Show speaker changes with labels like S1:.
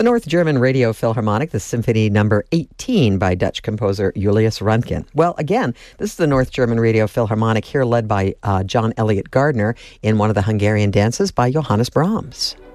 S1: The North German Radio Philharmonic, the Symphony Number 18 by Dutch composer Julius Röntgen. Well, again, this is the North German Radio Philharmonic here led by John Elliott Gardner in one of the Hungarian dances by Johannes Brahms.